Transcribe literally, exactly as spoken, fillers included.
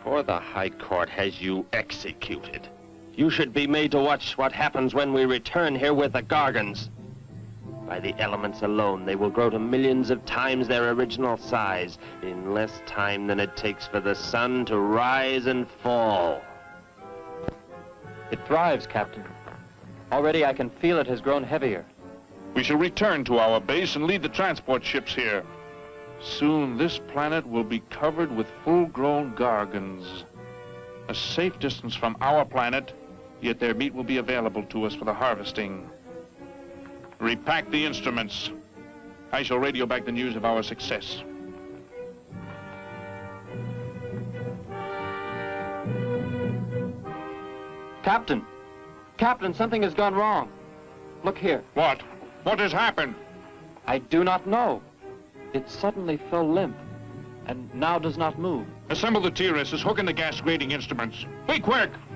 Or the High Court has you executed. You should be made to watch what happens when we return here with the Gargans. By the elements alone, they will grow to millions of times their original size in less time than it takes for the sun to rise and fall. It thrives, Captain. Already I can feel it has grown heavier. We shall return to our base and lead the transport ships here. Soon this planet will be covered with full-grown Gargans. A safe distance from our planet, yet their meat will be available to us for the harvesting. Repack the instruments. I shall radio back the news of our success. Captain! Captain, something has gone wrong. Look here. What? What has happened? I do not know. It suddenly fell limp, and now does not move. Assemble the T R Ss, hook in the gas grading instruments. Be quick!